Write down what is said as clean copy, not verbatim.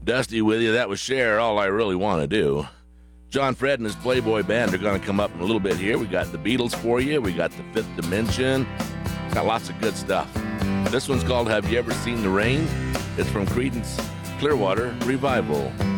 Dusty with you. That was Cher, All I Really Want to Do. John Fred and his Playboy Band are going to come up in a little bit here. We got the Beatles for you. We got the Fifth Dimension. Got lots of good stuff. This one's called Have You Ever Seen the Rain? It's from Creedence Clearwater Revival.